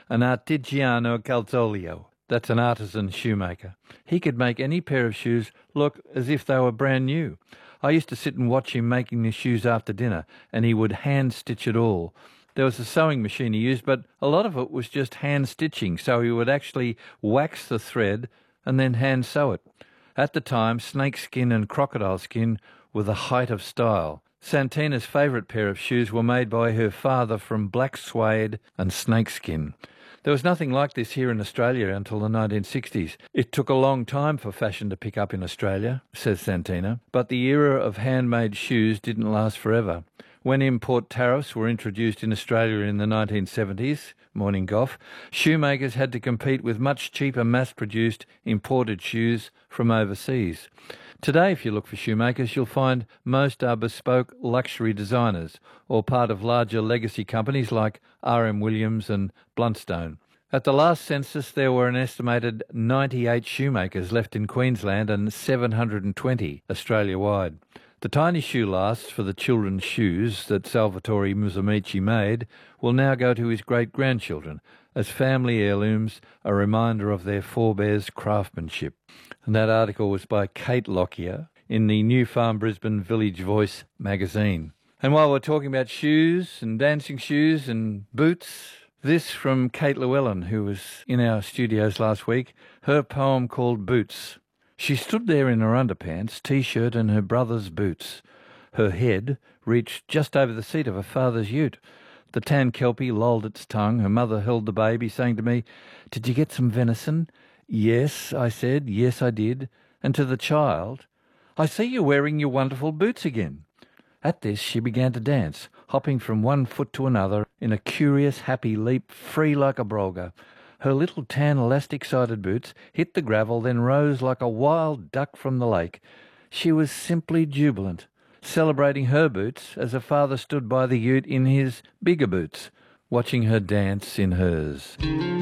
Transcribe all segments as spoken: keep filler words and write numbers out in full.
an artigiano calzolio. That's an artisan shoemaker. He could make any pair of shoes look as if they were brand new. I used to sit and watch him making the shoes after dinner, and he would hand-stitch it all. There was a sewing machine he used, but a lot of it was just hand-stitching, so he would actually wax the thread and then hand-sew it. At the time, snakeskin and crocodile skin were the height of style. Santina's favourite pair of shoes were made by her father from black suede and snakeskin. There was nothing like this here in Australia until the nineteen sixties. It took a long time for fashion to pick up in Australia, says Santina, but the era of handmade shoes didn't last forever. When import tariffs were introduced in Australia in the nineteen seventies, morning Goff, shoemakers had to compete with much cheaper mass-produced imported shoes from overseas. Today, if you look for shoemakers, you'll find most are bespoke luxury designers or part of larger legacy companies like R M Williams and Bluntstone. At the last census, there were an estimated ninety-eight shoemakers left in Queensland and seven hundred twenty Australia-wide. The tiny shoe lasts for the children's shoes that Salvatore Musumeci made will now go to his great-grandchildren as family heirlooms, a reminder of their forebears' craftsmanship. And that article was by Kate Lockyer in the New Farm Brisbane Village Voice magazine. And while we're talking about shoes and dancing shoes and boots, this from Kate Llewellyn, who was in our studios last week, her poem called Boots. She stood there in her underpants, T-shirt and her brother's boots. Her head reached just over the seat of her father's ute. The tan kelpie lolled its tongue. Her mother held the baby, saying to me, "Did you get some venison?" "Yes," I said. "Yes, I did." And to the child, "I see you're wearing your wonderful boots again." At this she began to dance, hopping from one foot to another in a curious, happy leap, free like a brolga. Her little tan elastic-sided boots hit the gravel, then rose like a wild duck from the lake. She was simply jubilant, celebrating her boots as her father stood by the ute in his bigger boots, watching her dance in hers.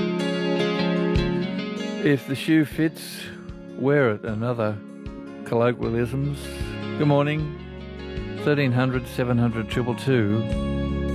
If the shoe fits, wear it, and other colloquialisms. Good morning. thirteen hundred, seven hundred, two two two.